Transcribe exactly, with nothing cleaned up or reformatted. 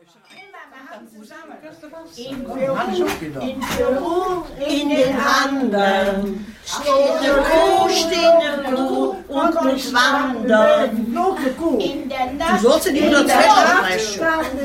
In Peru, in den Anden, steht eine Kuh, steht eine Kuh und kommt wandern. In der Nacht, Du sollst in die Unterzeichnung